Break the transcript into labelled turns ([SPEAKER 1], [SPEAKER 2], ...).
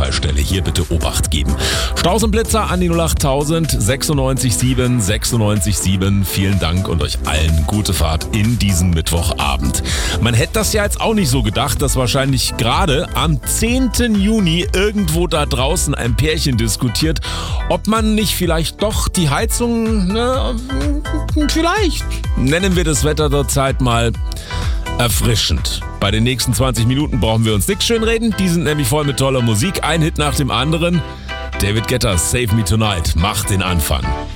[SPEAKER 1] Unfallstelle. Hier bitte Obacht geben. Staus und Blitzer an die 08000 96 7 96 7. Vielen Dank und euch allen gute Fahrt in diesen Mittwochabend. Man hätte das ja jetzt auch nicht so gedacht, dass wahrscheinlich gerade am 10. Juni irgendwo da draußen ein Pärchen diskutiert, ob man nicht vielleicht doch die Heizung, vielleicht nennen wir das Wetter der Zeit mal erfrischend. Bei den nächsten 20 Minuten brauchen wir uns nichts schönreden. Die sind nämlich voll mit toller Musik. Ein Hit nach dem anderen. David Guetta, Save Me Tonight, macht den Anfang.